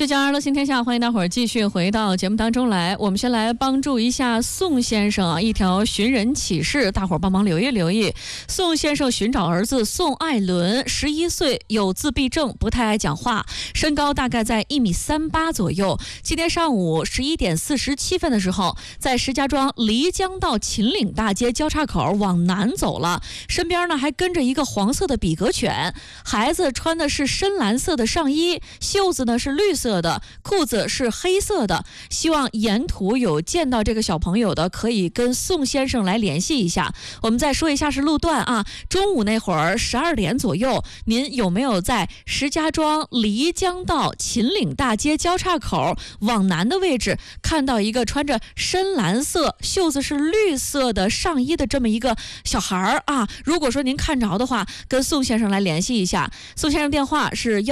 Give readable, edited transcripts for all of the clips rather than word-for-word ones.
浙江乐新天下，欢迎大伙儿继续回到节目当中来。我们先来帮助一下宋先生啊，一条寻人启事，大伙儿帮忙留意。宋先生寻找儿子宋爱伦，11岁，有自闭症，不太爱讲话，身高大概在1.38米左右。今天上午11点47分的时候，在石家庄漓江道秦岭大街交叉口往南走了，身边呢还跟着一个黄色的比格犬。孩子穿的是深蓝色的上衣，袖子呢是绿色的，裤子是黑色的。希望沿途有见到这个小朋友的，可以跟宋先生来联系一下。我们再说一下是路段啊，中午那会儿12点左右，您有没有在石家庄漓江道秦岭大街交叉口往南的位置看到一个穿着深蓝色、袖子是绿色的上衣的这么一个小孩啊？如果说您看着的话，跟宋先生来联系一下。宋先生电话是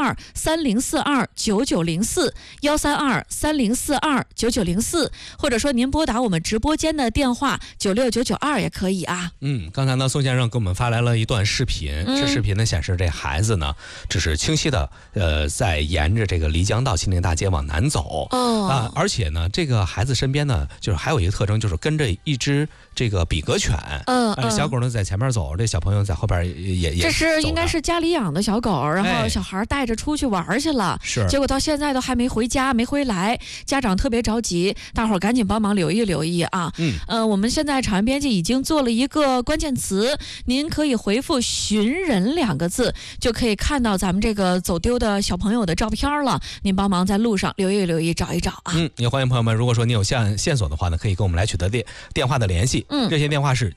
132-3042-9904，132-3042-9904，或者说您拨打我们直播间的电话96992也可以啊。 刚才呢，宋先生给我们发来了一段视频，这视频呢显示这孩子呢，只是清晰的在沿着这个漓江道秦岭大街往南走而且呢，这个孩子身边呢，就是还有一个特征，就是跟着一只这个比格犬，小狗呢在前面走，这小朋友在后边也这是应该是家里养的小狗，然后小孩带着出去玩去了，结果到现在都还没回家，没回来，家长特别着急，大伙儿赶紧帮忙留意啊。我们现在场外编辑已经做了一个关键词，您可以回复寻人2个字，就可以看到咱们这个走丢的小朋友的照片了。您帮忙在路上留意找一找啊。 也欢迎朋友们，如果说你有线索的话呢，可以跟我们来取得电话的联系。热线电话是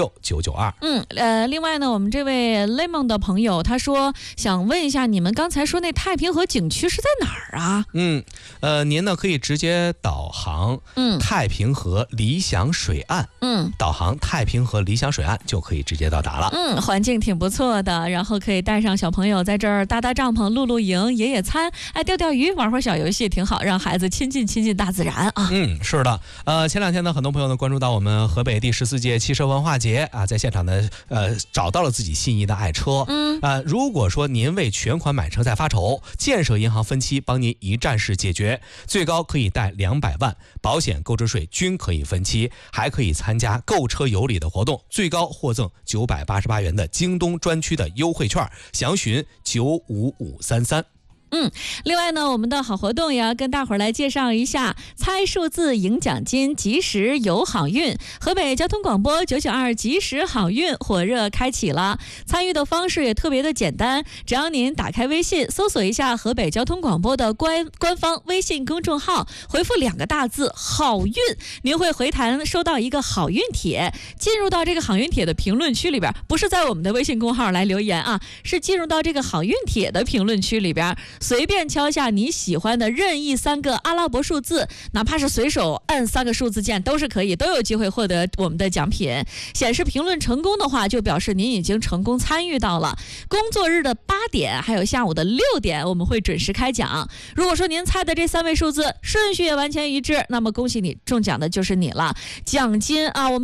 96992。 另外呢，我们这位 Lemon 的朋友他说想问一下，你们刚才说那太平河景区是在哪儿啊？ 您呢可以直接导航太平河理想水岸，导航太平河理想水岸就可以直接到达了。 环境挺不错的，然后可以带上小朋友在这儿搭帐篷、露营、野餐，钓鱼、玩会儿小游戏，挺好，让孩子亲近大自然啊。 是的。前2天呢，很多朋友呢关注到我们河北第14届汽车文化节啊，在现场呢找到了自己心仪的爱车。如果说您为全款买车在发愁，建设银行分期帮您一站式解决，最高可以贷200万，保险、购置税均可以分期，还可以参加购车有礼的活动，最高获赠988元的京东专区的优惠券，详询95533。 另外呢，我们的好活动也要跟大伙儿来介绍一下，猜数字赢奖金，及时有好运。河北交通广播992及时好运火热开启了，参与的方式也特别的简单，只要您打开微信搜索一下河北交通广播的官方微信公众号，回复2个大字好运，您会回弹收到一个好运帖。进入到这个好运帖的评论区里边，不是在我们的微信公号来留言啊，是进入到这个好运帖的评论区里边，随便敲下你喜欢的任意3个阿拉伯数字，哪怕是随手按3个数字键都是可以，都有机会获得我们的奖品。显示评论成功的话，就表示您已经成功参与到了。工作日的8点还有下午的6点，我们会准时开奖。如果说您猜的这3位数字顺序也完全一致，那么恭喜你，中奖的就是你了。奖金啊，我们